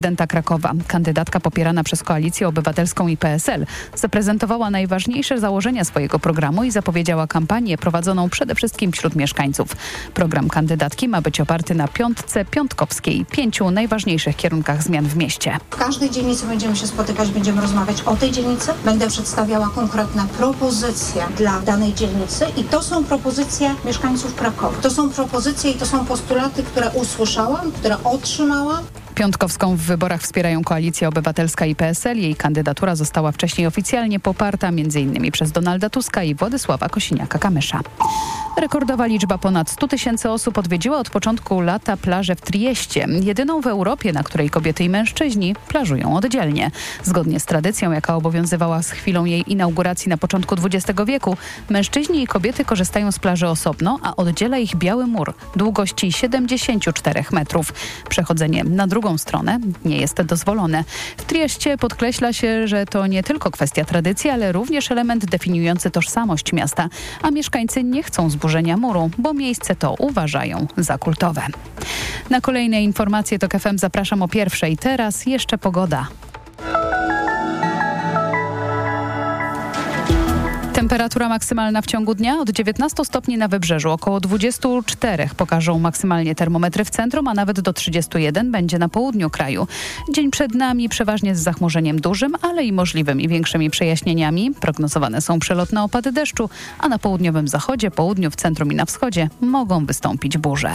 Prezydenta Krakowa. Kandydatka popierana przez Koalicję Obywatelską i PSL zaprezentowała najważniejsze założenia swojego programu i zapowiedziała kampanię prowadzoną przede wszystkim wśród mieszkańców. Program kandydatki ma być oparty na piątce piątkowskiej, 5 najważniejszych kierunkach zmian w mieście. W każdej dzielnicy będziemy się spotykać, będziemy rozmawiać o tej dzielnicy. Będę przedstawiała konkretne propozycje dla danej dzielnicy i to są propozycje mieszkańców Krakowa. To są propozycje i to są postulaty, które usłyszałam, które otrzymałam. Piątkowską w wyborach wspierają Koalicja Obywatelska i PSL. Jej kandydatura została wcześniej oficjalnie poparta m.in. przez Donalda Tuska i Władysława Kosiniaka-Kamysza. Rekordowa liczba ponad 100 000 osób odwiedziła od początku lata plażę w Trieście. Jedyną w Europie, na której kobiety i mężczyźni plażują oddzielnie. Zgodnie z tradycją, jaka obowiązywała z chwilą jej inauguracji na początku XX wieku, mężczyźni i kobiety korzystają z plaży osobno, a oddziela ich biały mur długości 74 metrów. Przechodzenie na drugą stronę nie jest dozwolone. W Trieście podkreśla się, że to nie tylko kwestia tradycji, ale również element definiujący tożsamość miasta, a mieszkańcy nie chcą zburzenia muru, bo miejsce to uważają za kultowe. Na kolejne informacje TOK FM zapraszam o 1:00. Teraz jeszcze pogoda. Temperatura maksymalna w ciągu dnia od 19 stopni na wybrzeżu, około 24 pokażą maksymalnie termometry w centrum, a nawet do 31 będzie na południu kraju. Dzień przed nami przeważnie z zachmurzeniem dużym, ale i możliwymi większymi przejaśnieniami. Prognozowane są przelotne opady deszczu, a na południowym zachodzie, południu, w centrum i na wschodzie mogą wystąpić burze.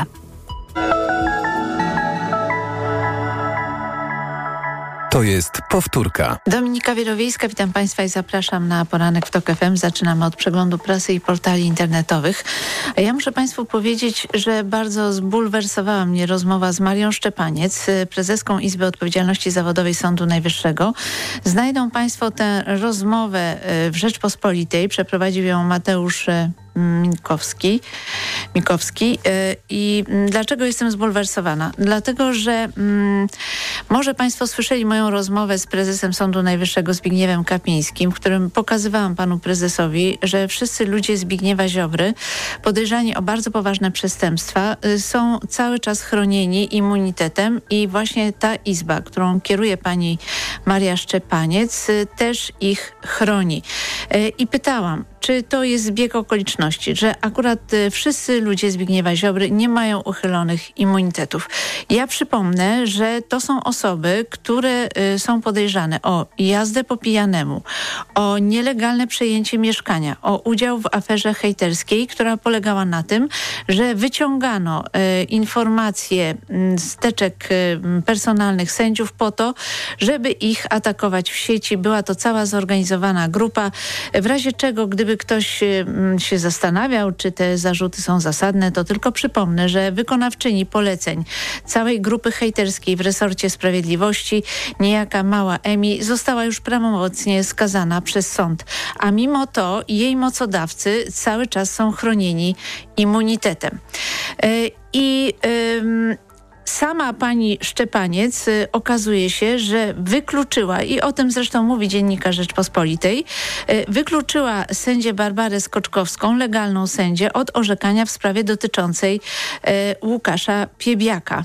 To jest powtórka. Dominika Wielowiejska, witam Państwa i zapraszam na poranek w TOK FM. Zaczynamy od przeglądu prasy i portali internetowych. Ja muszę Państwu powiedzieć, że bardzo zbulwersowała mnie rozmowa z Marią Szczepaniec, prezeską Izby Odpowiedzialności Zawodowej Sądu Najwyższego. Znajdą Państwo tę rozmowę w Rzeczpospolitej. Przeprowadził ją Mateusz Mikowski. I dlaczego jestem zbulwersowana? Dlatego, że może Państwo słyszeli moją rozmowę z prezesem Sądu Najwyższego Zbigniewem Kapińskim, w którym pokazywałam panu prezesowi, że wszyscy ludzie Zbigniewa Ziobry podejrzani o bardzo poważne przestępstwa są cały czas chronieni immunitetem i właśnie ta izba, którą kieruje pani Maria Szczepaniec, też ich chroni. I pytałam, czy to jest zbieg okoliczności, że akurat wszyscy ludzie Zbigniewa Ziobry nie mają uchylonych immunitetów. Ja przypomnę, że to są osoby, które są podejrzane o jazdę po pijanemu, o nielegalne przejęcie mieszkania, o udział w aferze hejterskiej, która polegała na tym, że wyciągano informacje z teczek personalnych sędziów po to, żeby ich atakować w sieci. Była to cała zorganizowana grupa, w razie czego, gdyby ktoś się zastanawiał, czy te zarzuty są zasadne, to tylko przypomnę, że wykonawczyni poleceń całej grupy hejterskiej w resorcie sprawiedliwości, niejaka Mała Emi, została już prawomocnie skazana przez sąd. A mimo to jej mocodawcy cały czas są chronieni immunitetem. Sama pani Szczepaniec okazuje się, że wykluczyła, i o tym zresztą mówi Dziennikarz Rzeczpospolitej, wykluczyła sędzię Barbarę Skoczkowską, legalną sędzię, od orzekania w sprawie dotyczącej Łukasza Piebiaka.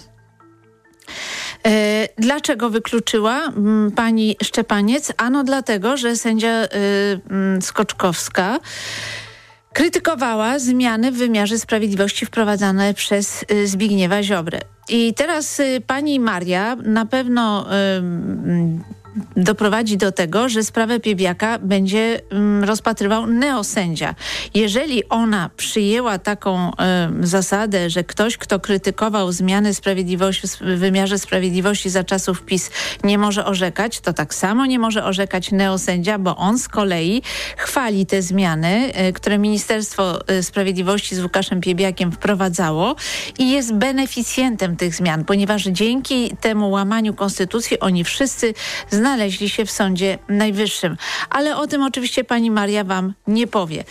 Dlaczego wykluczyła pani Szczepaniec? Ano dlatego, że sędzia Skoczkowska krytykowała zmiany w wymiarze sprawiedliwości wprowadzane przez Zbigniewa Ziobrę. I teraz pani Maria na pewno doprowadzi do tego, że sprawę Piebiaka będzie rozpatrywał neosędzia. Jeżeli ona przyjęła taką zasadę, że ktoś, kto krytykował zmiany sprawiedliwości w wymiarze sprawiedliwości za czasów PiS, nie może orzekać, to tak samo nie może orzekać neosędzia, bo on z kolei chwali te zmiany, które Ministerstwo Sprawiedliwości z Łukaszem Piebiakiem wprowadzało i jest beneficjentem tych zmian, ponieważ dzięki temu łamaniu konstytucji oni wszyscy znaleźli się w Sądzie Najwyższym. Ale o tym oczywiście pani Maria wam nie powie.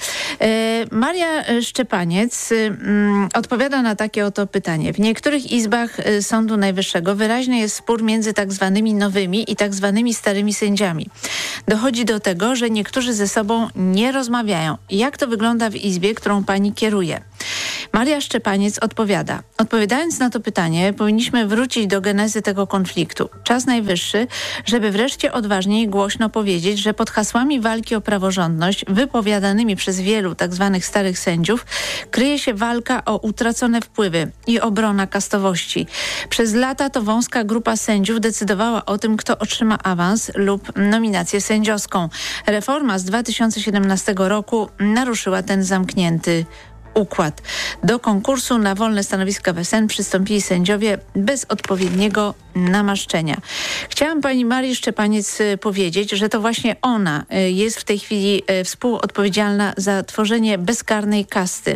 Maria Szczepaniec odpowiada na takie oto pytanie. W niektórych izbach Sądu Najwyższego wyraźny jest spór między tak zwanymi nowymi i tak zwanymi starymi sędziami. Dochodzi do tego, że niektórzy ze sobą nie rozmawiają. Jak to wygląda w izbie, którą pani kieruje? Maria Szczepaniec odpowiada. Odpowiadając na to pytanie, powinniśmy wrócić do genezy tego konfliktu. Czas najwyższy, żeby wreszcie odważnie i głośno powiedzieć, że pod hasłami walki o praworządność, wypowiadanymi przez wielu tzw. starych sędziów, kryje się walka o utracone wpływy i obrona kastowości. Przez lata to wąska grupa sędziów decydowała o tym, kto otrzyma awans lub nominację sędziowską. Reforma z 2017 roku naruszyła ten zamknięty układ. Do konkursu na wolne stanowiska w SN przystąpili sędziowie bez odpowiedniego namaszczenia. Chciałam pani Marii Szczepaniec powiedzieć, że to właśnie ona jest w tej chwili współodpowiedzialna za tworzenie bezkarnej kasty.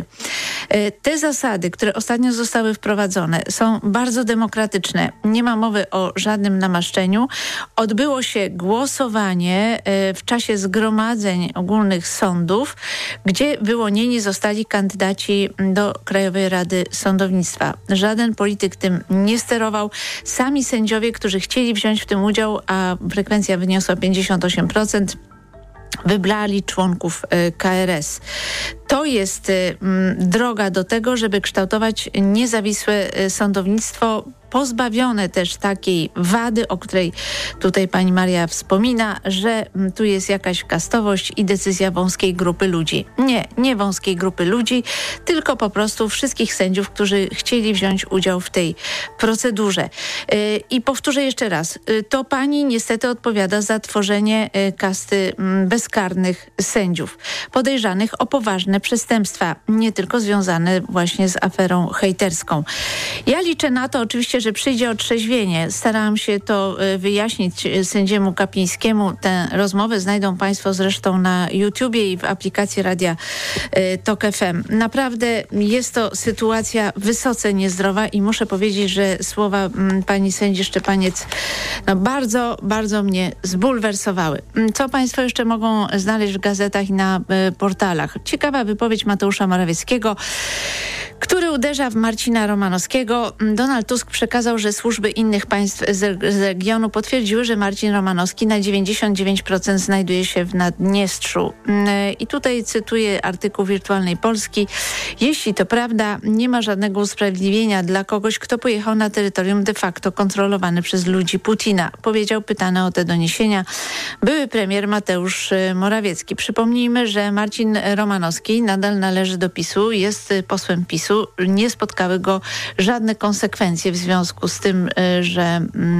Te zasady, które ostatnio zostały wprowadzone, są bardzo demokratyczne. Nie ma mowy o żadnym namaszczeniu. Odbyło się głosowanie w czasie zgromadzeń ogólnych sądów, gdzie wyłonieni zostali kandydaci do Krajowej Rady Sądownictwa. Żaden polityk tym nie sterował. Sami sędziowie, którzy chcieli wziąć w tym udział, a frekwencja wyniosła 58%, wybrali członków KRS. To jest droga do tego, żeby kształtować niezawisłe sądownictwo, pozbawione też takiej wady, o której tutaj pani Maria wspomina, że tu jest jakaś kastowość i decyzja wąskiej grupy ludzi. Nie wąskiej grupy ludzi, tylko po prostu wszystkich sędziów, którzy chcieli wziąć udział w tej procedurze. I powtórzę jeszcze raz, to pani niestety odpowiada za tworzenie kasty bezkarnych sędziów, podejrzanych o poważne przestępstwa, nie tylko związane właśnie z aferą hejterską. Ja liczę na to oczywiście, że przyjdzie otrzeźwienie. Starałam się to wyjaśnić sędziemu Kapińskiemu. Tę rozmowę znajdą państwo zresztą na YouTubie i w aplikacji Radia Tok FM. Naprawdę jest to sytuacja wysoce niezdrowa i muszę powiedzieć, że słowa pani sędzi Szczepaniec bardzo, bardzo mnie zbulwersowały. Co państwo jeszcze mogą znaleźć w gazetach i na portalach? Ciekawa wypowiedź Mateusza Morawieckiego, który uderza w Marcina Romanowskiego. Donald Tusk przekazał, że służby innych państw z regionu potwierdziły, że Marcin Romanowski na 99% znajduje się w Naddniestrzu. I tutaj cytuję artykuł Wirtualnej Polski. Jeśli to prawda, nie ma żadnego usprawiedliwienia dla kogoś, kto pojechał na terytorium de facto kontrolowane przez ludzi Putina, powiedział pytany o te doniesienia były premier Mateusz Morawiecki. Przypomnijmy, że Marcin Romanowski nadal należy do PiS-u, jest posłem PiS-u. Nie spotkały go żadne konsekwencje w związku z tym, że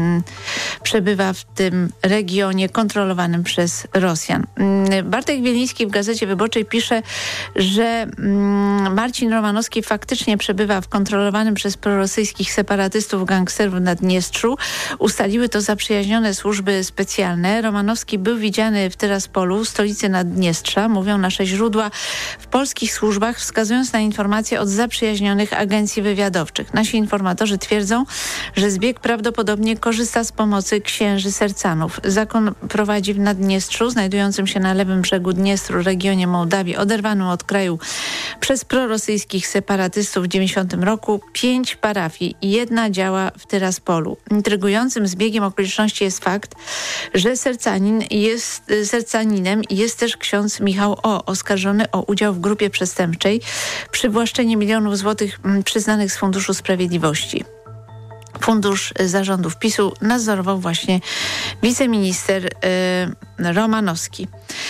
przebywa w tym regionie kontrolowanym przez Rosjan. Bartek Wieliński w Gazecie Wyborczej pisze, że Marcin Romanowski faktycznie przebywa w kontrolowanym przez prorosyjskich separatystów gangsterów Naddniestrzu. Ustaliły to zaprzyjaźnione służby specjalne. Romanowski był widziany w Tyraspolu, stolicy Naddniestrza, mówią nasze źródła w polskich służbach, wskazując na informacje od zaprzyjaźnionych agencji wywiadowczych. Nasi informatorzy twierdzą, że zbieg prawdopodobnie korzysta z pomocy księży Sercanów. Zakon prowadzi w Naddniestrzu, znajdującym się na lewym brzegu Dniestru, regionie Mołdawii, oderwanym od kraju przez prorosyjskich separatystów w 90 roku, 5 parafii i 1 działa w Tyraspolu. Intrygującym zbiegiem okoliczności jest fakt, że sercaninem jest też ksiądz Michał O., oskarżony o udział w grupie przestępczej, przywłaszczenie milionów złotych przyznanych z Funduszu Sprawiedliwości. Fundusz zarządów PiS-u nadzorował właśnie wiceminister Romanowski.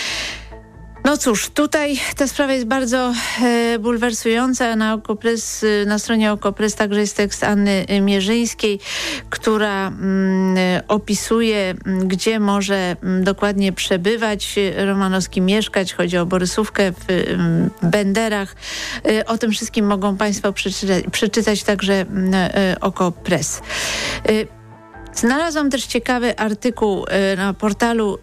No cóż, tutaj ta sprawa jest bardzo bulwersująca. Na stronie Okopres także jest tekst Anny Mierzyńskiej, która opisuje, gdzie może dokładnie przebywać Romanowski, mieszkać. Chodzi o Borysówkę w Benderach. O tym wszystkim mogą państwo przeczytać także Okopres. Znalazłam też ciekawy artykuł na portalu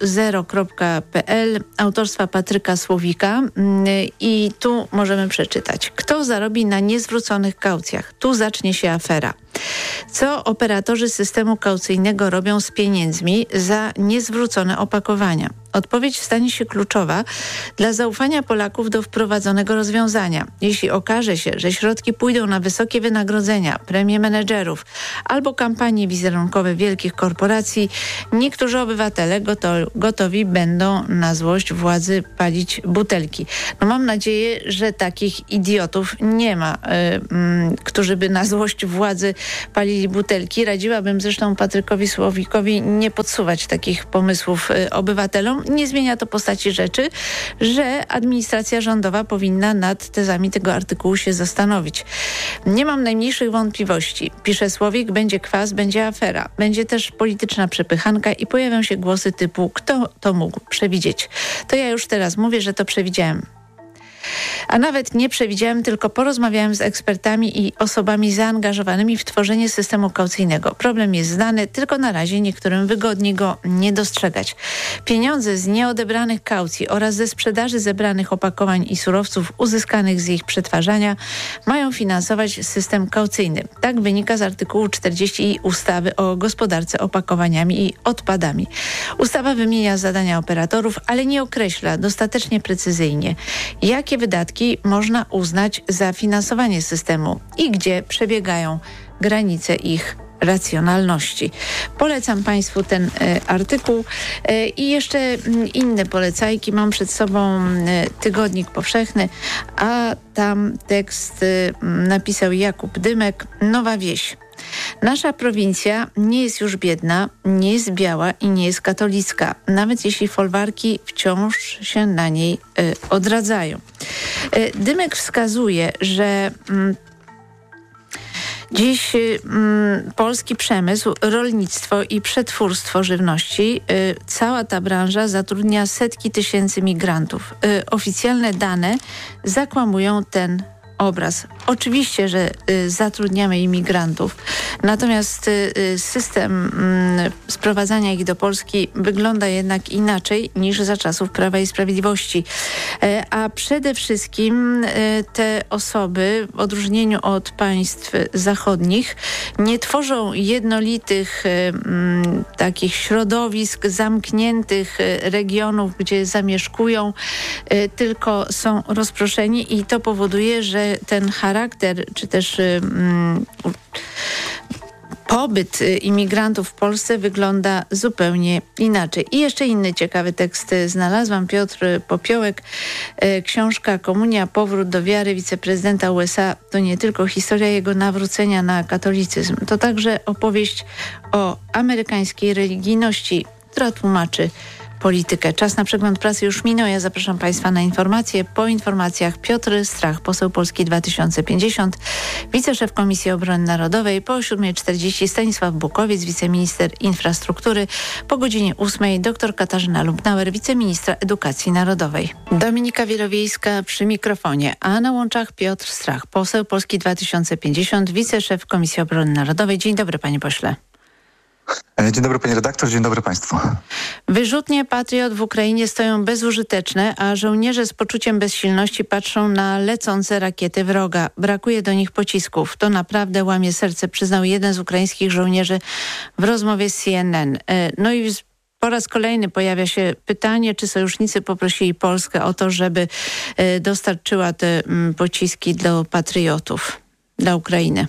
zero.pl autorstwa Patryka Słowika i tu możemy przeczytać. Kto zarobi na niezwróconych kaucjach? Tu zacznie się afera. Co operatorzy systemu kaucyjnego robią z pieniędzmi za niezwrócone opakowania? Odpowiedź stanie się kluczowa dla zaufania Polaków do wprowadzonego rozwiązania. Jeśli okaże się, że środki pójdą na wysokie wynagrodzenia, premie menedżerów albo kampanie wizerunkowe wielkich korporacji, niektórzy obywatele gotowi będą na złość władzy palić butelki. No mam nadzieję, że takich idiotów nie ma, którzy by na złość władzy palili butelki. Radziłabym zresztą Patrykowi Słowikowi nie podsuwać takich pomysłów obywatelom. Nie zmienia to postaci rzeczy, że administracja rządowa powinna nad tezami tego artykułu się zastanowić. Nie mam najmniejszych wątpliwości. Pisze Słowik, będzie kwas, będzie afera. Będzie też polityczna przepychanka i pojawią się głosy typu kto to mógł przewidzieć. To ja już teraz mówię, że to przewidziałem. A nawet nie przewidziałem, tylko porozmawiałem z ekspertami i osobami zaangażowanymi w tworzenie systemu kaucyjnego. Problem jest znany, tylko na razie niektórym wygodnie go nie dostrzegać. Pieniądze z nieodebranych kaucji oraz ze sprzedaży zebranych opakowań i surowców uzyskanych z ich przetwarzania mają finansować system kaucyjny. Tak wynika z artykułu 40 ustawy o gospodarce opakowaniami i odpadami. Ustawa wymienia zadania operatorów, ale nie określa dostatecznie precyzyjnie, jakie wydatki można uznać za finansowanie systemu i gdzie przebiegają granice ich racjonalności. Polecam Państwu ten artykuł i jeszcze inne polecajki. Mam przed sobą Tygodnik Powszechny, a tam tekst napisał Jakub Dymek. Nowa wieś. Nasza prowincja nie jest już biedna, nie jest biała i nie jest katolicka, nawet jeśli folwarki wciąż się na niej odradzają. Dymek wskazuje, że dziś polski przemysł, rolnictwo i przetwórstwo żywności, cała ta branża zatrudnia setki tysięcy migrantów. Oficjalne dane zakłamują ten obraz. Oczywiście, że zatrudniamy imigrantów, natomiast system sprowadzania ich do Polski wygląda jednak inaczej niż za czasów Prawa i Sprawiedliwości. A przede wszystkim te osoby, w odróżnieniu od państw zachodnich, nie tworzą jednolitych takich środowisk, zamkniętych regionów, gdzie zamieszkują, tylko są rozproszeni i to powoduje, że ten charakter, czy też pobyt imigrantów w Polsce wygląda zupełnie inaczej. I jeszcze inny ciekawy tekst znalazłam. Piotr Popiołek, książka Komunia, powrót do wiary wiceprezydenta USA to nie tylko historia jego nawrócenia na katolicyzm. To także opowieść o amerykańskiej religijności, która tłumaczy politykę. Czas na przegląd prasy już minął. Ja zapraszam Państwa na informacje. Po informacjach Piotr Strach, poseł Polski 2050, wiceszef Komisji Obrony Narodowej. Po 7:40 Stanisław Bukowiec, wiceminister infrastruktury. Po godzinie 8:00 dr Katarzyna Lubnauer, wiceministra edukacji narodowej. Dominika Wielowiejska przy mikrofonie, a na łączach Piotr Strach, poseł Polski 2050, wiceszef Komisji Obrony Narodowej. Dzień dobry, panie pośle. Dzień dobry pani redaktor, dzień dobry państwu. Wyrzutnie Patriot w Ukrainie stoją bezużyteczne, a żołnierze z poczuciem bezsilności patrzą na lecące rakiety wroga. Brakuje do nich pocisków. To naprawdę łamie serce, przyznał jeden z ukraińskich żołnierzy w rozmowie z CNN. No i po raz kolejny pojawia się pytanie, czy sojusznicy poprosili Polskę o to, żeby dostarczyła te pociski do patriotów, dla Ukrainy.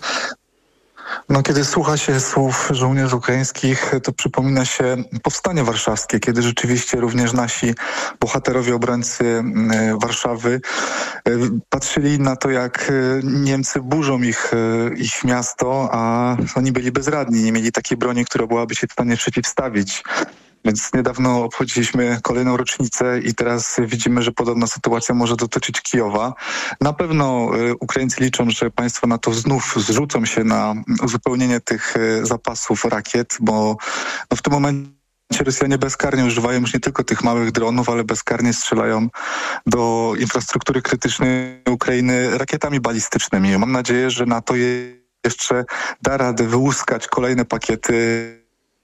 No, kiedy słucha się słów żołnierzy ukraińskich, to przypomina się powstanie warszawskie, kiedy rzeczywiście również nasi bohaterowie, obrońcy Warszawy patrzyli na to, jak Niemcy burzą ich miasto, a oni byli bezradni, nie mieli takiej broni, która byłaby się w stanie przeciwstawić. Więc niedawno obchodziliśmy kolejną rocznicę i teraz widzimy, że podobna sytuacja może dotyczyć Kijowa. Na pewno Ukraińcy liczą, że państwo NATO znów zrzucą się na uzupełnienie tych zapasów rakiet, bo w tym momencie Rosjanie bezkarnie używają już nie tylko tych małych dronów, ale bezkarnie strzelają do infrastruktury krytycznej Ukrainy rakietami balistycznymi. Mam nadzieję, że NATO jeszcze da radę wyłuskać kolejne pakiety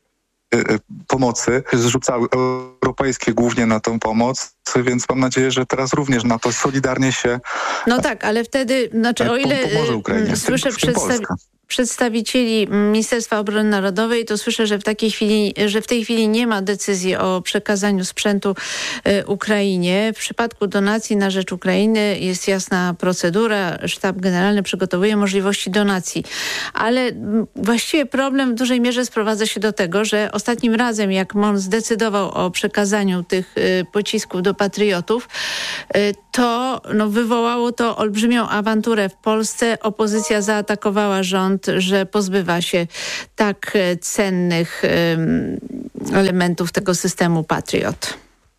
pomocy zrzucały europejskie głównie na tą pomoc, więc mam nadzieję, że teraz również na to solidarnie się No tak, ale wtedy, o ile słyszę przedstawicieli Ministerstwa Obrony Narodowej, to słyszę, że w tej chwili nie ma decyzji o przekazaniu sprzętu Ukrainie. W przypadku donacji na rzecz Ukrainy jest jasna procedura. Sztab Generalny przygotowuje możliwości donacji. Ale właściwie problem w dużej mierze sprowadza się do tego, że ostatnim razem, jak MON zdecydował o przekazaniu tych pocisków do Patriotów, to wywołało to olbrzymią awanturę w Polsce. Opozycja zaatakowała rząd, że pozbywa się tak cennych elementów tego systemu Patriot.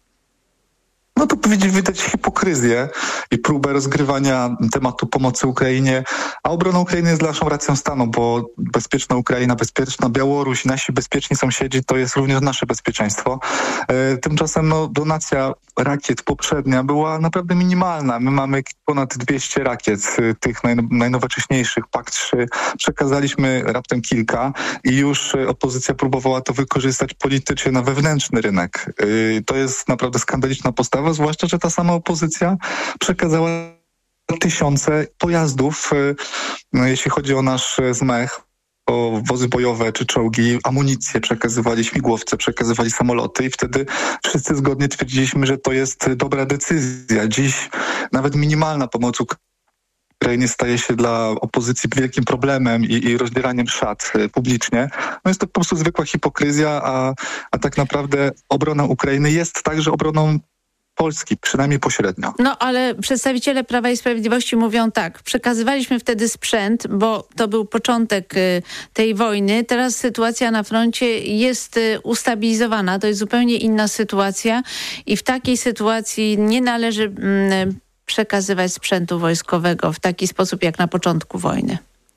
No to widać hipokryzję i próbę rozgrywania tematu pomocy Ukrainie, a obrona Ukrainy jest naszą racją stanu, bo bezpieczna Ukraina, bezpieczna Białoruś, nasi bezpieczni sąsiedzi to jest również nasze bezpieczeństwo. Tymczasem donacja rakiet poprzednia była naprawdę minimalna. My mamy ponad 200 rakiet, tych najnowocześniejszych, PAK-3. Przekazaliśmy raptem kilka i już opozycja próbowała to wykorzystać politycznie na wewnętrzny rynek. To jest naprawdę skandaliczna postawa, zwłaszcza, że ta sama opozycja przekazała tysiące pojazdów, jeśli chodzi o nasz zmech, o wozy bojowe czy czołgi, amunicję przekazywali, śmigłowce przekazywali, samoloty i wtedy wszyscy zgodnie twierdziliśmy, że to jest dobra decyzja. Dziś nawet minimalna pomoc Ukrainie staje się dla opozycji wielkim problemem i rozdzieraniem szat publicznie. No jest to po prostu zwykła hipokryzja, a tak naprawdę obrona Ukrainy jest także obroną Polski, przynajmniej pośrednio. No ale przedstawiciele Prawa i Sprawiedliwości mówią tak, przekazywaliśmy wtedy sprzęt, bo to był początek tej wojny. Teraz sytuacja na froncie jest ustabilizowana, to jest zupełnie inna sytuacja i w takiej sytuacji nie należy przekazywać sprzętu wojskowego w taki sposób jak na początku wojny.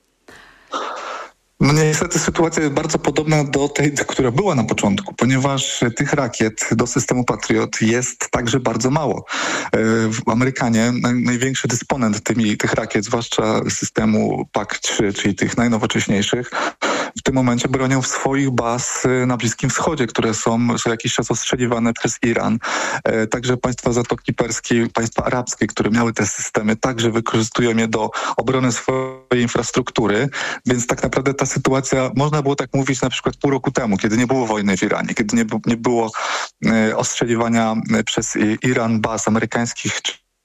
No niestety sytuacja jest bardzo podobna do tej, która była na początku, ponieważ tych rakiet do systemu Patriot jest także bardzo mało. Amerykanie, największy dysponent tych rakiet, zwłaszcza systemu PAK-3, czyli tych najnowocześniejszych, w tym momencie bronią swoich baz na Bliskim Wschodzie, które są co jakiś czas ostrzeliwane przez Iran. Także państwa Zatoki Perskiej, państwa arabskie, które miały te systemy, także wykorzystują je do obrony swojej infrastruktury, więc tak naprawdę ta sytuacja, można było tak mówić na przykład pół roku temu, kiedy nie było wojny w Iranie, kiedy nie było ostrzeliwania przez Iran baz amerykańskich,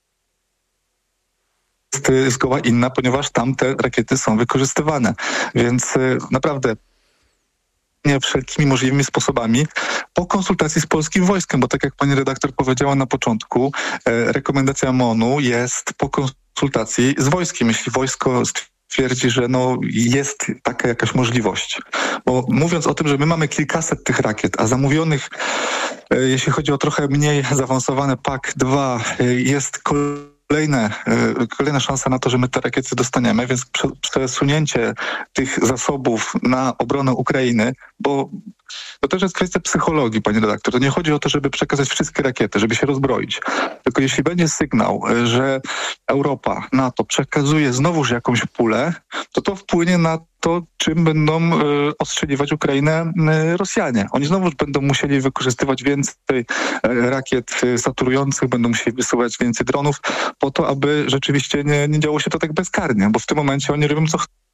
jest zgoła inna, ponieważ tam te rakiety są wykorzystywane. Więc naprawdę wszelkimi możliwymi sposobami po konsultacji z polskim wojskiem, bo tak jak pani redaktor powiedziała na początku, rekomendacja MON-u jest po konsultacji z wojskiem. Jeśli wojsko twierdzi, że jest taka jakaś możliwość. Bo mówiąc o tym, że my mamy kilkaset tych rakiet, a zamówionych, jeśli chodzi o trochę mniej zaawansowane PAK-2, jest kolejna szansa na to, że my te rakiety dostaniemy, więc przesunięcie tych zasobów na obronę Ukrainy, bo to też jest kwestia psychologii, pani redaktor. To nie chodzi o to, żeby przekazać wszystkie rakiety, żeby się rozbroić. Tylko jeśli będzie sygnał, że Europa, NATO przekazuje znowuż jakąś pulę, to wpłynie na to, czym będą ostrzeliwać Ukrainę Rosjanie. Oni znowuż będą musieli wykorzystywać więcej rakiet saturujących, będą musieli wysyłać więcej dronów po to, aby rzeczywiście nie działo się to tak bezkarnie, bo w tym momencie oni robią co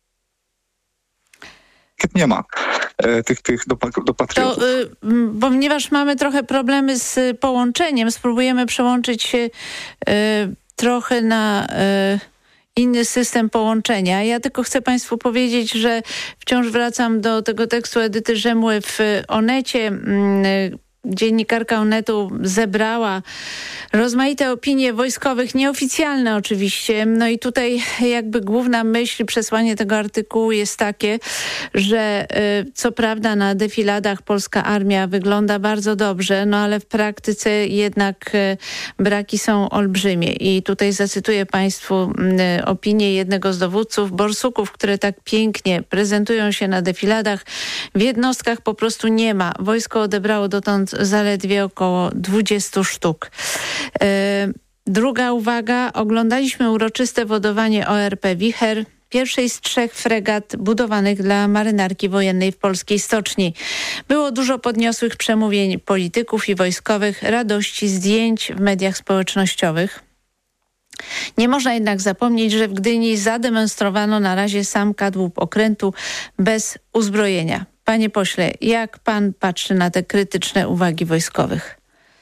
nie ma tych do patriotów. Ponieważ mamy trochę problemy z połączeniem, spróbujemy przełączyć się trochę na inny system połączenia. Ja tylko chcę państwu powiedzieć, że wciąż wracam do tego tekstu Edyty Rzemły w Onecie. Dziennikarka Onetu zebrała rozmaite opinie wojskowych, nieoficjalne oczywiście. No i tutaj jakby główna myśl, przesłanie tego artykułu jest takie, że co prawda na defiladach polska armia wygląda bardzo dobrze, no ale w praktyce jednak braki są olbrzymie. I tutaj zacytuję państwu opinię jednego z dowódców borsuków, które tak pięknie prezentują się na defiladach. W jednostkach po prostu nie ma. Wojsko odebrało dotąd zaledwie około 20 sztuk. Druga uwaga. Oglądaliśmy uroczyste wodowanie ORP Wicher. pierwszej z 3 fregat budowanych dla marynarki wojennej w polskiej stoczni. Było dużo podniosłych przemówień polityków i wojskowych, radości, zdjęć w mediach społecznościowych. Nie można jednak zapomnieć, że w Gdyni zademonstrowano na razie sam kadłub okrętu bez uzbrojenia. Panie pośle, jak pan patrzy na te krytyczne uwagi wojskowych?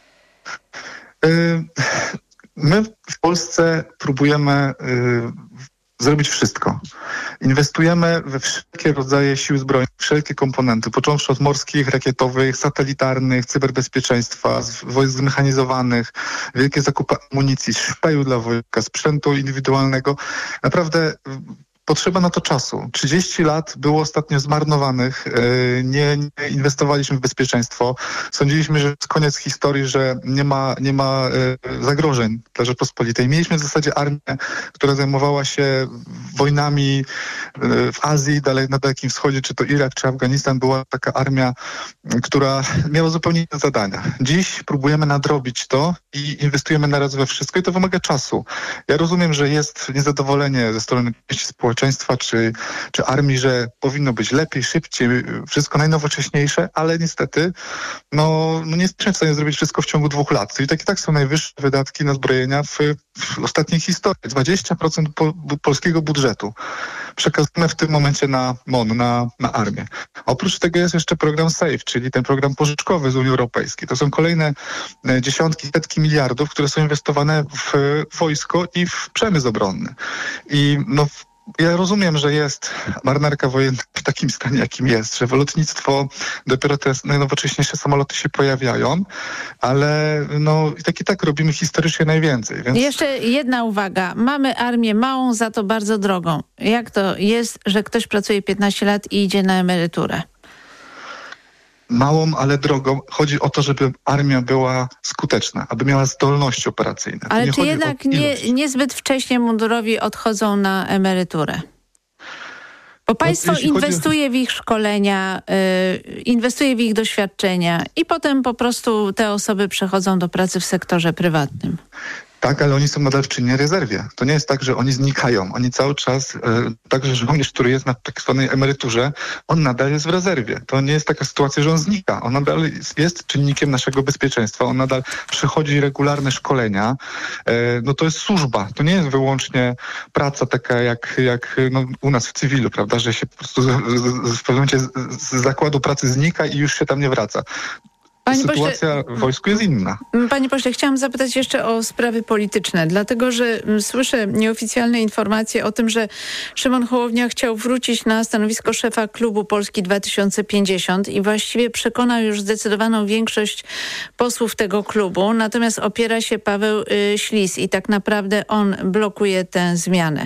My w Polsce próbujemy zrobić wszystko. Inwestujemy we wszelkie rodzaje sił zbrojnych, wszelkie komponenty, począwszy od morskich, rakietowych, satelitarnych, cyberbezpieczeństwa, wojsk zmechanizowanych, wielkie zakupy amunicji, szpeju dla wojska, sprzętu indywidualnego. Naprawdę potrzeba na to czasu. 30 lat było ostatnio zmarnowanych. Nie inwestowaliśmy w bezpieczeństwo. Sądziliśmy, że jest koniec historii, że nie ma zagrożeń dla Rzeczpospolitej. Mieliśmy w zasadzie armię, która zajmowała się wojnami w Azji, dalej na Dalekim Wschodzie, czy to Irak, czy Afganistan. Była taka armia, która miała zupełnie inne zadania. Dziś próbujemy nadrobić to i inwestujemy naraz we wszystko i to wymaga czasu. Ja rozumiem, że jest niezadowolenie ze strony części społeczeństwa czy armii, że powinno być lepiej, szybciej, wszystko najnowocześniejsze, ale niestety nie jesteśmy w stanie zrobić wszystko w ciągu 2 lat. I tak są najwyższe wydatki na zbrojenia w ostatniej historii. 20% polskiego budżetu przekazujemy w tym momencie na MON, na armię. Oprócz tego jest jeszcze program SAFE, czyli ten program pożyczkowy z Unii Europejskiej. To są kolejne dziesiątki, setki miliardów, które są inwestowane w wojsko i w przemysł obronny. I ja rozumiem, że jest marynarka wojenna w takim stanie, jakim jest, że w lotnictwo dopiero te najnowocześniejsze samoloty się pojawiają, ale i tak robimy historycznie najwięcej. Więc... Jeszcze jedna uwaga. Mamy armię małą, za to bardzo drogą. Jak to jest, że ktoś pracuje 15 lat i idzie na emeryturę? Małą, ale drogą. Chodzi o to, żeby armia była skuteczna, aby miała zdolności operacyjne. Ale czy jednak niezbyt wcześnie mundurowi odchodzą na emeryturę? Bo państwo inwestuje w ich szkolenia, inwestuje w ich doświadczenia i potem po prostu te osoby przechodzą do pracy w sektorze prywatnym. Tak, ale oni są nadal w czynnej rezerwie. To nie jest tak, że oni znikają. Oni cały czas, także żołnierz, który jest na tak zwanej emeryturze, on nadal jest w rezerwie. To nie jest taka sytuacja, że on znika. On nadal jest czynnikiem naszego bezpieczeństwa. On nadal przechodzi regularne szkolenia. To jest służba. To nie jest wyłącznie praca taka jak u nas w cywilu, prawda, że się po prostu w pewnym momencie z zakładu pracy znika i już się tam nie wraca. Sytuacja w wojsku jest inna. Panie pośle, chciałam zapytać jeszcze o sprawy polityczne, dlatego że słyszę nieoficjalne informacje o tym, że Szymon Hołownia chciał wrócić na stanowisko szefa klubu Polski 2050 i właściwie przekonał już zdecydowaną większość posłów tego klubu, natomiast opiera się Paweł Ślis i tak naprawdę on blokuje tę zmianę.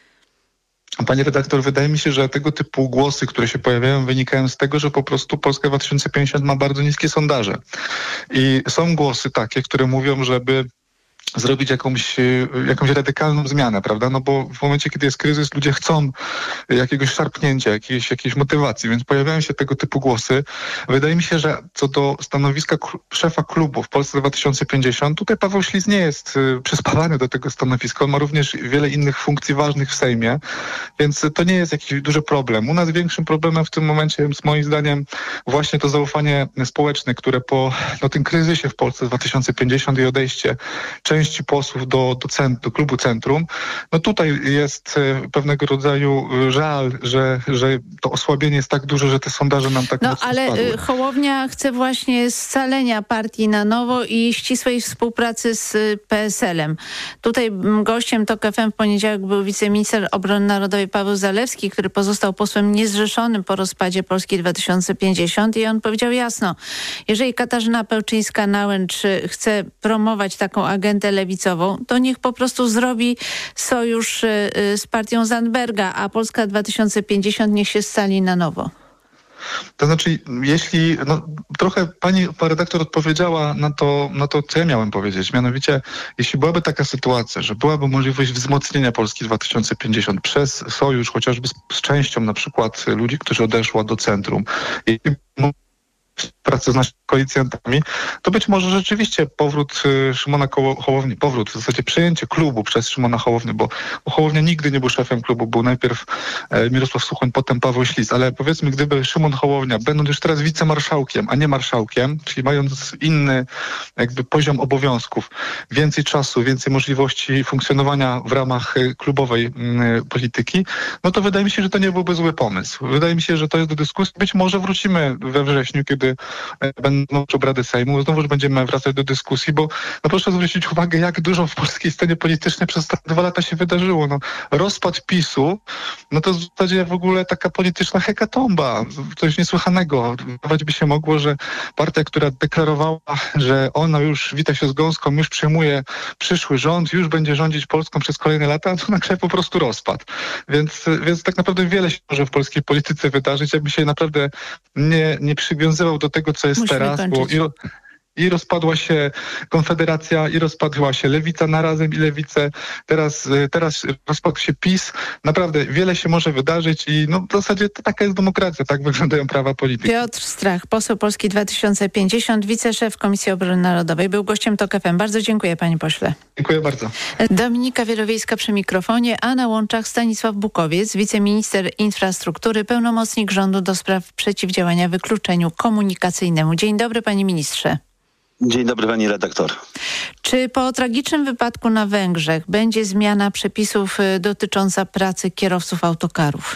Pani redaktor, wydaje mi się, że tego typu głosy, które się pojawiają, wynikają z tego, że po prostu Polska 2050 ma bardzo niskie sondaże. I są głosy takie, które mówią, żeby zrobić jakąś radykalną zmianę, prawda? Bo w momencie, kiedy jest kryzys, ludzie chcą jakiegoś szarpnięcia, jakiejś motywacji, więc pojawiają się tego typu głosy. Wydaje mi się, że co do stanowiska szefa klubu w Polsce 2050, tutaj Paweł Ślis nie jest przyspawany do tego stanowiska. On ma również wiele innych funkcji ważnych w Sejmie, więc to nie jest jakiś duży problem. U nas większym problemem w tym momencie jest moim zdaniem właśnie to zaufanie społeczne, które po tym kryzysie w Polsce 2050 i odejście części posłów do klubu Centrum, tutaj jest pewnego rodzaju żal, że to osłabienie jest tak duże, że te sondaże nam tak mocno ale spadły. Hołownia chce właśnie scalenia partii na nowo i ścisłej współpracy z PSL-em. Tutaj gościem TOK FM w poniedziałek był wiceminister obrony narodowej Paweł Zalewski, który pozostał posłem niezrzeszonym po rozpadzie Polski 2050 i on powiedział jasno, jeżeli Katarzyna Pełczyńska-Nałęcz chce promować taką agendę lewicową, to niech po prostu zrobi sojusz z partią Zandberga, a Polska 2050 niech się scali na nowo. To znaczy, jeśli trochę pani redaktor odpowiedziała na to, co ja miałem powiedzieć. Mianowicie, jeśli byłaby taka sytuacja, że byłaby możliwość wzmocnienia Polski 2050 przez sojusz chociażby z częścią na przykład ludzi, którzy odeszła do centrum, pracę z naszym policjantami, to być może rzeczywiście powrót Szymona Hołowni, w zasadzie przejęcie klubu przez Szymona Hołownię, bo Hołownia nigdy nie był szefem klubu, był najpierw Mirosław Suchoń, potem Paweł Ślis, ale powiedzmy, gdyby Szymon Hołownia, będąc już teraz wicemarszałkiem, a nie marszałkiem, czyli mając inny jakby poziom obowiązków, więcej czasu, więcej możliwości funkcjonowania w ramach klubowej polityki, no to wydaje mi się, że to nie byłby zły pomysł. Wydaje mi się, że to jest do dyskusji. Być może wrócimy we wrześniu, kiedy będą obrady Sejmu, znowuż będziemy wracać do dyskusji, bo no proszę zwrócić uwagę, jak dużo w polskiej scenie politycznej przez 2 lata się wydarzyło. No, rozpad PiS-u, no to w zasadzie w ogóle taka polityczna hekatomba, coś niesłychanego. Wydawać by się mogło, że partia, która deklarowała, że ona już wita się z gąską, już przejmuje przyszły rząd, już będzie rządzić Polską przez kolejne lata, to nagle po prostu rozpad. Więc tak naprawdę wiele się może w polskiej polityce wydarzyć, jakby się naprawdę nie przywiązywał do tego, co jest teraz, bo i rozpadła się Konfederacja, i rozpadła się Lewica na Razem i Lewicę. Teraz rozpadł się PiS. Naprawdę wiele się może wydarzyć i no w zasadzie to taka jest demokracja, tak wyglądają prawa polityki. Piotr Strach, poseł Polski 2050, wiceszef Komisji Obrony Narodowej, był gościem TOK FM. Bardzo dziękuję, panie pośle. Dziękuję bardzo. Dominika Wielowiejska przy mikrofonie, a na łączach Stanisław Bukowiec, wiceminister infrastruktury, pełnomocnik rządu do spraw przeciwdziałania wykluczeniu komunikacyjnemu. Dzień dobry, panie ministrze. Dzień dobry, pani redaktor. Czy po tragicznym wypadku na Węgrzech będzie zmiana przepisów dotycząca pracy kierowców autokarów?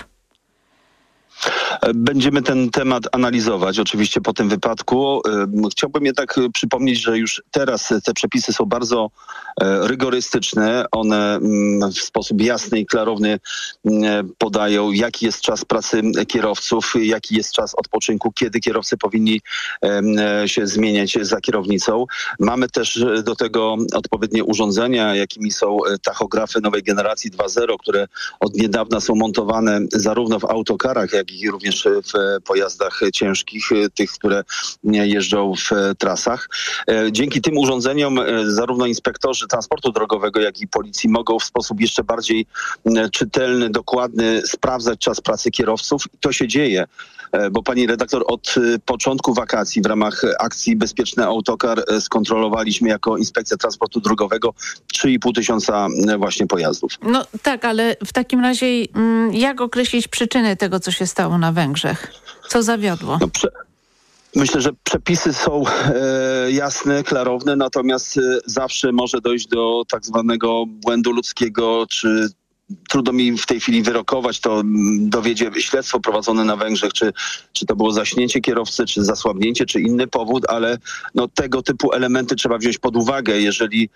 Będziemy ten temat analizować oczywiście po tym wypadku. Chciałbym jednak przypomnieć, że już teraz te przepisy są bardzo rygorystyczne. One w sposób jasny i klarowny podają, jaki jest czas pracy kierowców, jaki jest czas odpoczynku, kiedy kierowcy powinni się zmieniać za kierownicą. Mamy też do tego odpowiednie urządzenia, jakimi są tachografy nowej generacji 2.0, które od niedawna są montowane zarówno w autokarach, jak i również w pojazdach ciężkich, tych, które jeżdżą w trasach. Dzięki tym urządzeniom zarówno inspektorzy transportu drogowego, jak i policji mogą w sposób jeszcze bardziej czytelny, dokładny sprawdzać czas pracy kierowców. I to się dzieje, bo pani redaktor, od początku wakacji w ramach akcji Bezpieczny Autokar skontrolowaliśmy jako Inspekcja Transportu Drogowego 3,5 tysiąca właśnie pojazdów. No tak, ale w takim razie jak określić przyczynę tego, co się stało na Węgrzech? Co zawiodło? Myślę, że przepisy są jasne, klarowne, natomiast zawsze może dojść do tak zwanego błędu ludzkiego, czy trudno mi w tej chwili wyrokować, to dowiedzie śledztwo prowadzone na Węgrzech, czy to było zaśnięcie kierowcy, czy zasłabnięcie, czy inny powód, ale no, tego typu elementy trzeba wziąć pod uwagę, jeżeli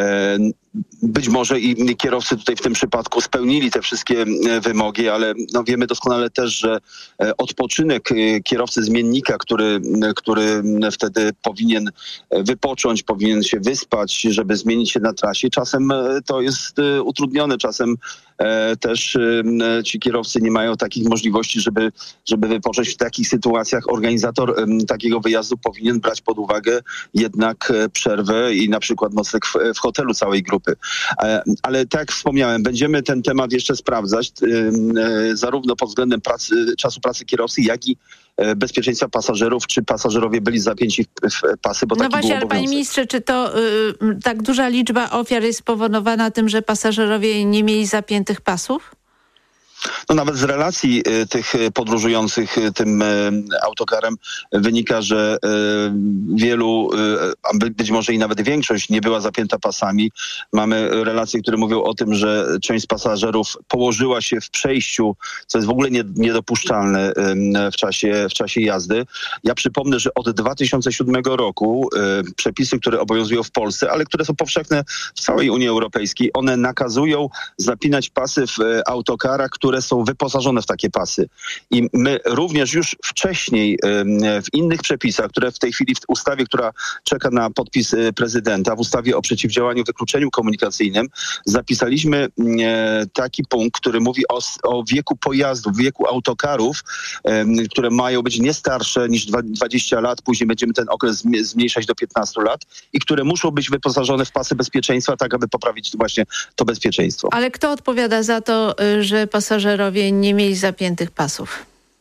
być może i kierowcy tutaj w tym przypadku spełnili te wszystkie wymogi, ale no, wiemy doskonale też, że odpoczynek kierowcy zmiennika, który wtedy powinien wypocząć, powinien się wyspać, żeby zmienić się na trasie, czasem to jest utrudnione, czasem też ci kierowcy nie mają takich możliwości, żeby wypocząć. W takich sytuacjach organizator takiego wyjazdu powinien brać pod uwagę jednak przerwę i na przykład nocleg w hotelu całej grupy. Ale tak jak wspomniałem, będziemy ten temat jeszcze sprawdzać, zarówno pod względem czasu pracy kierowcy, jak i bezpieczeństwa pasażerów, czy pasażerowie byli zapięci w pasy, bo taki był obowiązek. Panie ministrze, czy to tak duża liczba ofiar jest spowodowana tym, że pasażerowie nie mieli zapiętych pasów? No nawet z relacji tych podróżujących tym autokarem wynika, że wielu, a być może i nawet większość nie była zapięta pasami. Mamy relacje, które mówią o tym, że część z pasażerów położyła się w przejściu, co jest w ogóle niedopuszczalne w czasie jazdy. Ja przypomnę, że od 2007 roku przepisy, które obowiązują w Polsce, ale które są powszechne w całej Unii Europejskiej, one nakazują zapinać pasy w autokarach, które są wyposażone w takie pasy. I my również już wcześniej w innych przepisach, które w tej chwili w ustawie, która czeka na podpis prezydenta, w ustawie o przeciwdziałaniu wykluczeniu komunikacyjnym, zapisaliśmy taki punkt, który mówi o wieku pojazdów, wieku autokarów, które mają być nie starsze niż 20 lat, później będziemy ten okres zmniejszać do 15 lat i które muszą być wyposażone w pasy bezpieczeństwa, tak aby poprawić właśnie to bezpieczeństwo. Ale kto odpowiada za to, że pasażerowie nie mieli zapiętych pasów?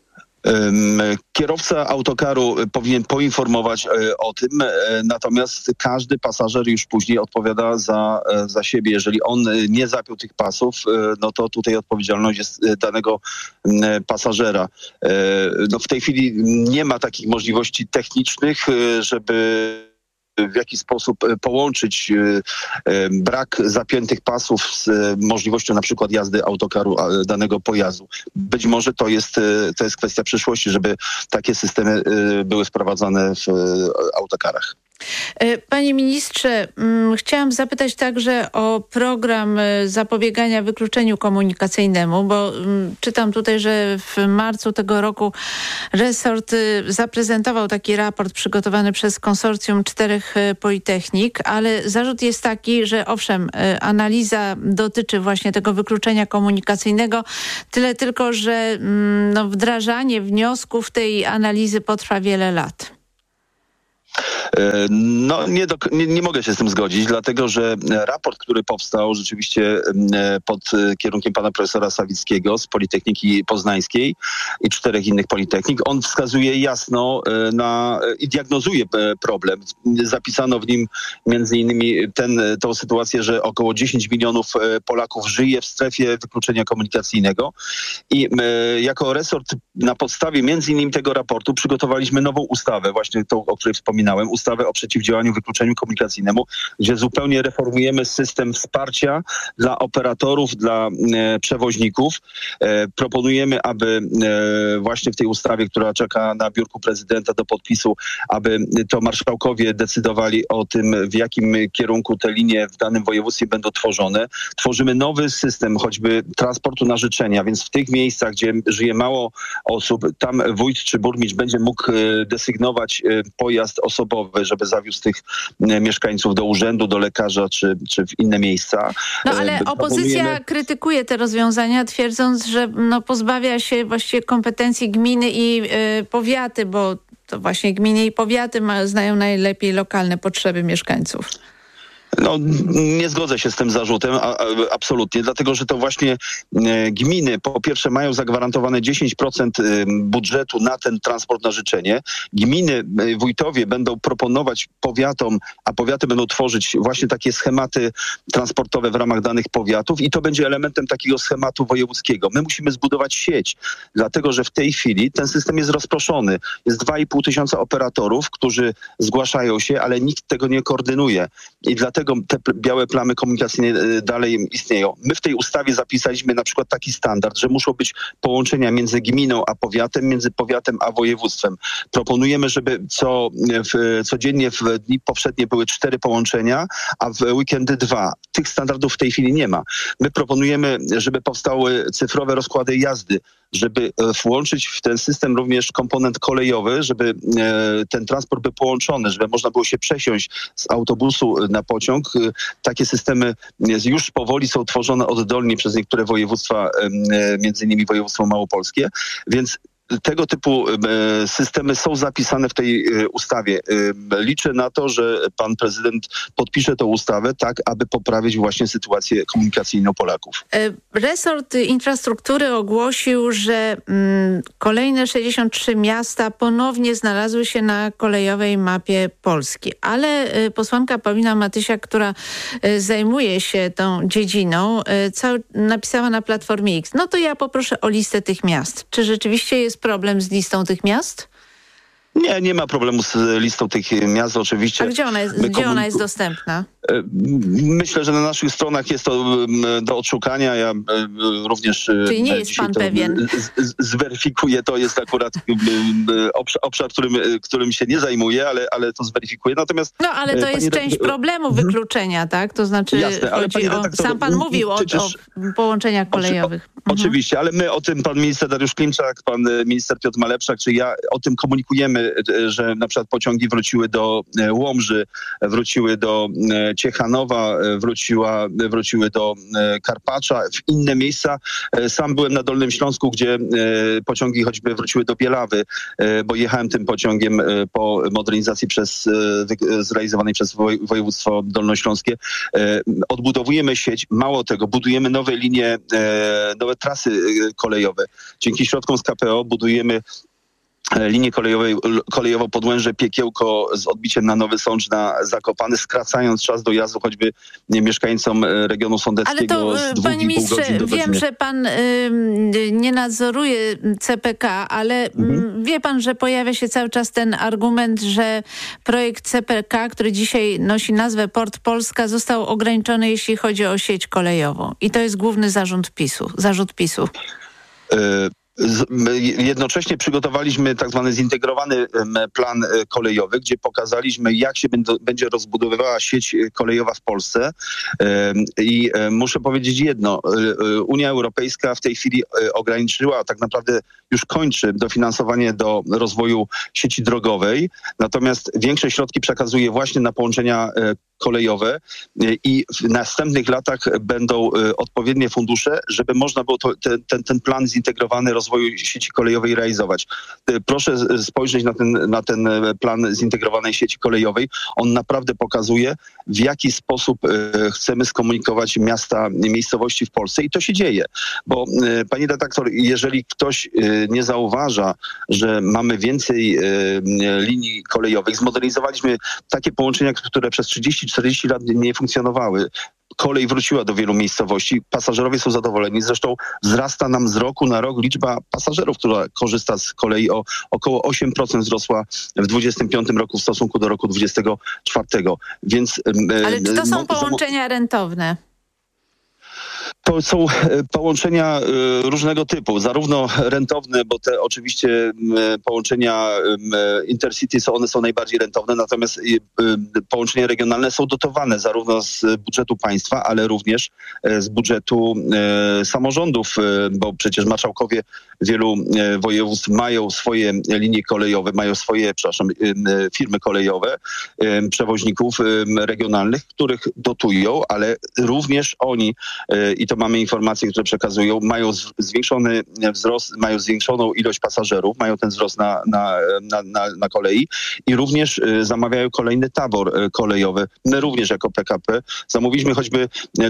Kierowca autokaru powinien poinformować o tym, natomiast każdy pasażer już później odpowiada za siebie. Jeżeli on nie zapiął tych pasów, no to tutaj odpowiedzialność jest danego pasażera. No w tej chwili nie ma takich możliwości technicznych, żeby w jaki sposób połączyć brak zapiętych pasów z możliwością na przykład jazdy autokaru danego pojazdu. Być może to jest kwestia przyszłości, żeby takie systemy były wprowadzane w autokarach. Panie ministrze, chciałam zapytać także o program zapobiegania wykluczeniu komunikacyjnemu, bo czytam tutaj, że w marcu tego roku resort zaprezentował taki raport przygotowany przez konsorcjum 4 politechnik, ale zarzut jest taki, że owszem, analiza dotyczy właśnie tego wykluczenia komunikacyjnego, tyle tylko, że wdrażanie wniosków tej analizy potrwa wiele lat. No nie mogę się z tym zgodzić, dlatego że raport, który powstał rzeczywiście pod kierunkiem pana profesora Sawickiego z Politechniki Poznańskiej i 4 innych politechnik, on wskazuje jasno i diagnozuje problem. Zapisano w nim między innymi tą sytuację, że około 10 milionów Polaków żyje w strefie wykluczenia komunikacyjnego i jako resort na podstawie między innymi tego raportu przygotowaliśmy nową ustawę, właśnie tą, o której wspominałem, ustawę o przeciwdziałaniu wykluczeniu komunikacyjnemu, gdzie zupełnie reformujemy system wsparcia dla operatorów, dla przewoźników. Proponujemy, aby właśnie w tej ustawie, która czeka na biurku prezydenta do podpisu, aby to marszałkowie decydowali o tym, w jakim kierunku te linie w danym województwie będą tworzone. Tworzymy nowy system choćby transportu na życzenia, więc w tych miejscach, gdzie żyje mało osób, tam wójt czy burmistrz będzie mógł desygnować pojazd osobowy, żeby zawiózł tych mieszkańców do urzędu, do lekarza czy w inne miejsca. No ale opozycja krytykuje te rozwiązania, twierdząc, że pozbawia się właściwie kompetencji gminy i powiaty, bo to właśnie gminy i powiaty znają najlepiej lokalne potrzeby mieszkańców. No, nie zgodzę się z tym zarzutem, absolutnie, dlatego że to właśnie gminy po pierwsze mają zagwarantowane 10% budżetu na ten transport na życzenie. Gminy, wójtowie będą proponować powiatom, a powiaty będą tworzyć właśnie takie schematy transportowe w ramach danych powiatów i to będzie elementem takiego schematu wojewódzkiego. My musimy zbudować sieć, dlatego że w tej chwili ten system jest rozproszony. Jest 2,5 tysiąca operatorów, którzy zgłaszają się, ale nikt tego nie koordynuje i dlatego te białe plamy komunikacyjne dalej istnieją. My w tej ustawie zapisaliśmy na przykład taki standard, że muszą być połączenia między gminą a powiatem, między powiatem a województwem. Proponujemy, żeby codziennie w dni powszednie były 4 połączenia, a w weekendy 2. Tych standardów w tej chwili nie ma. My proponujemy, żeby powstały cyfrowe rozkłady jazdy, żeby włączyć w ten system również komponent kolejowy, żeby ten transport był połączony, żeby można było się przesiąść z autobusu na pociąg. Takie systemy już powoli są tworzone oddolnie przez niektóre województwa, między innymi województwo małopolskie, więc tego typu systemy są zapisane w tej ustawie. Liczę na to, że pan prezydent podpisze tę ustawę tak, aby poprawić właśnie sytuację komunikacyjną Polaków. Resort infrastruktury ogłosił, że kolejne 63 miasta ponownie znalazły się na kolejowej mapie Polski. Ale posłanka Paulina Matysiak, która zajmuje się tą dziedziną, napisała na Platformie X. No to ja poproszę o listę tych miast. Czy rzeczywiście jest problem z listą tych miast? Nie ma problemu z listą tych miast, oczywiście. A gdzie ona jest dostępna? Myślę, że na naszych stronach jest to do odszukania. Ja również... Czyli nie jest pan pewien? Zweryfikuję, to jest akurat obszar, którym się nie zajmuję, ale to zweryfikuję. Natomiast... No, ale to jest część problemu wykluczenia, tak? To znaczy, jasne, ale sam pan mówił o połączeniach kolejowych. Oczywiście, ale my o tym, pan minister Dariusz Klimczak, pan minister Piotr Malepszak, czy ja o tym komunikujemy, że na przykład pociągi wróciły do Łomży, wróciły do Ciechanowa, wróciły do Karpacza, w inne miejsca. Sam byłem na Dolnym Śląsku, gdzie pociągi choćby wróciły do Bielawy, bo jechałem tym pociągiem po modernizacji zrealizowanej przez województwo dolnośląskie. Odbudowujemy sieć, mało tego, budujemy nowe linie, nowe trasy kolejowe. Dzięki środkom z KPO budujemy linię kolejową Podłęże Piekiełko z odbiciem na Nowy Sącz, na Zakopane, skracając czas dojazdu choćby mieszkańcom regionu sądeckiego ale to, z 2,5 panie ministrze, godzin do godziny. wiem, że pan nie nadzoruje CPK, ale wie pan, że pojawia się cały czas ten argument, że projekt CPK, który dzisiaj nosi nazwę Port Polska, został ograniczony, jeśli chodzi o sieć kolejową. I to jest główny zarzut PiS-u. Jednocześnie przygotowaliśmy tak zwany zintegrowany plan kolejowy, gdzie pokazaliśmy, jak się będzie rozbudowywała sieć kolejowa w Polsce. I muszę powiedzieć jedno. Unia Europejska w tej chwili ograniczyła, a tak naprawdę już kończy dofinansowanie do rozwoju sieci drogowej. Natomiast większe środki przekazuje właśnie na połączenia kolejowe i w następnych latach będą odpowiednie fundusze, żeby można było ten plan zintegrowany rozwoju sieci kolejowej realizować. Proszę spojrzeć na ten plan zintegrowanej sieci kolejowej. On naprawdę pokazuje, w jaki sposób chcemy skomunikować miasta, miejscowości w Polsce i to się dzieje. Bo pani redaktor, jeżeli ktoś nie zauważa, że mamy więcej linii kolejowych, zmodernizowaliśmy takie połączenia, które przez 30-40 lat nie funkcjonowały. Kolej wróciła do wielu miejscowości, pasażerowie są zadowoleni. Zresztą wzrasta nam z roku na rok liczba pasażerów, która korzysta z kolei, o około 8% wzrosła w 2025 roku w stosunku do roku 2024. Więc, ale czy to są połączenia rentowne? To są połączenia różnego typu, zarówno rentowne, bo te oczywiście połączenia Intercity one są najbardziej rentowne, natomiast połączenia regionalne są dotowane zarówno z budżetu państwa, ale również z budżetu samorządów, bo przecież marszałkowie wielu województw mają swoje linie kolejowe, mają swoje, firmy kolejowe, przewoźników regionalnych, których dotują, ale również oni, i to mamy informacje, które przekazują, mają zwiększony wzrost, mają zwiększoną ilość pasażerów, mają ten wzrost na kolei i również zamawiają kolejny tabor kolejowy. My również jako PKP zamówiliśmy choćby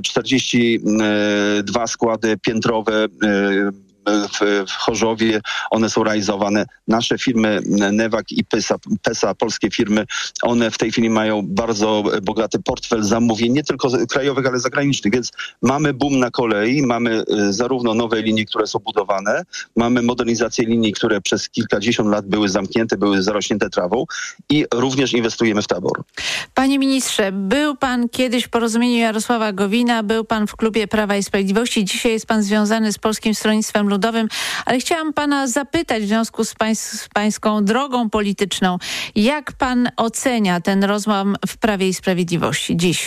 42 składy piętrowe w Chorzowie, one są realizowane. Nasze firmy Newag i PESA, polskie firmy, one w tej chwili mają bardzo bogaty portfel zamówień, nie tylko krajowych, ale zagranicznych, więc mamy boom na kolei, mamy zarówno nowe linie, które są budowane, mamy modernizację linii, które przez kilkadziesiąt lat były zamknięte, były zarośnięte trawą i również inwestujemy w tabor. Panie ministrze, był pan kiedyś w Porozumieniu Jarosława Gowina, był pan w klubie Prawa i Sprawiedliwości, dzisiaj jest pan związany z Polskim Stronnictwem Ludowym, ale chciałam pana zapytać w związku z pańską drogą polityczną, jak pan ocenia ten rozłam w Prawie i Sprawiedliwości dziś?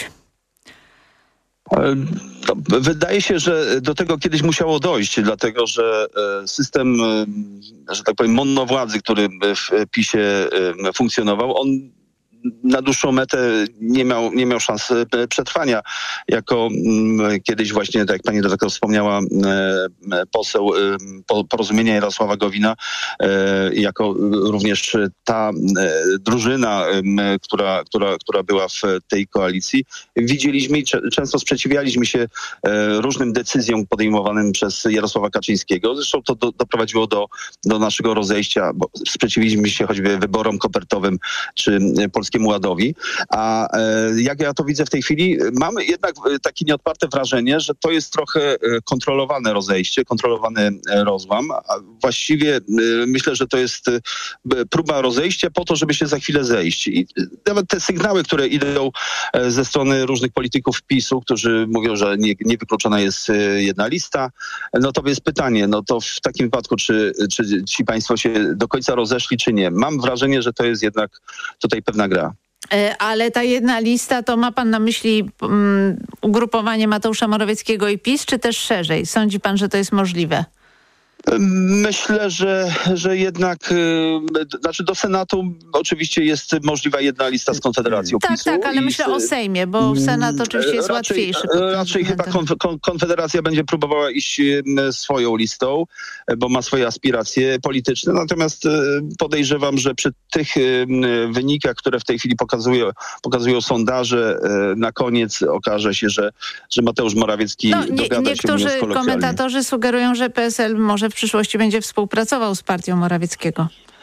Wydaje się, że do tego kiedyś musiało dojść, dlatego że system, że tak powiem, monowładzy, który w PiS-ie funkcjonował, on na dłuższą metę nie miał szans przetrwania. Jako kiedyś właśnie, tak jak pani redaktor wspomniała, poseł Porozumienia Jarosława Gowina, jako również ta drużyna, która była w tej koalicji, widzieliśmy i często sprzeciwialiśmy się różnym decyzjom podejmowanym przez Jarosława Kaczyńskiego. Zresztą to doprowadziło do naszego rozejścia, bo sprzeciwiliśmy się choćby wyborom kopertowym czy Polskiemu Ładowi. A jak ja to widzę w tej chwili, mamy jednak takie nieodparte wrażenie, że to jest trochę kontrolowane rozejście, kontrolowany rozłam. A właściwie myślę, że to jest próba rozejścia po to, żeby się za chwilę zejść. I nawet te sygnały, które idą ze strony różnych polityków PiS-u, którzy mówią, że nie wykluczona jest jedna lista, no to jest pytanie, no to w takim wypadku, czy ci państwo się do końca rozeszli, czy nie. Mam wrażenie, że to jest jednak tutaj pewna gra. Ale ta jedna lista, to ma pan na myśli ugrupowanie Mateusza Morawieckiego i PiS, czy też szerzej? Sądzi pan, że to jest możliwe? Myślę, że jednak, znaczy do Senatu oczywiście jest możliwa jedna lista z Konfederacją PiS-u. Tak, ale myślę o Sejmie, bo Senat oczywiście jest łatwiejszy. Raczej chyba Konfederacja będzie próbowała iść swoją listą, bo ma swoje aspiracje polityczne. Natomiast podejrzewam, że przy tych wynikach, które w tej chwili pokazują sondaże, na koniec okaże się, że Mateusz Morawiecki dogada się. Niektórzy komentatorzy sugerują, że PSL może w przyszłości będzie współpracował z partią Morawieckiego.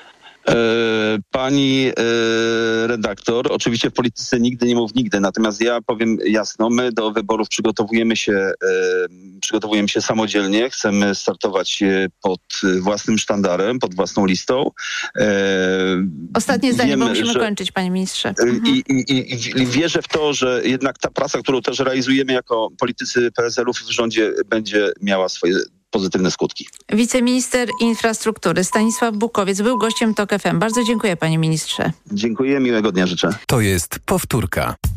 Pani redaktor, oczywiście w polityce nigdy nie mów nigdy, natomiast ja powiem jasno, my do wyborów przygotowujemy się samodzielnie, chcemy startować pod własnym sztandarem, pod własną listą. Ostatnie zdanie, bo musimy kończyć, panie ministrze. I wierzę w to, że jednak ta praca, którą też realizujemy jako politycy PSL-ów w rządzie, będzie miała swoje pozytywne skutki. Wiceminister infrastruktury Stanisław Bukowiec był gościem TOK FM. Bardzo dziękuję, panie ministrze. Dziękuję, miłego dnia życzę. To jest powtórka.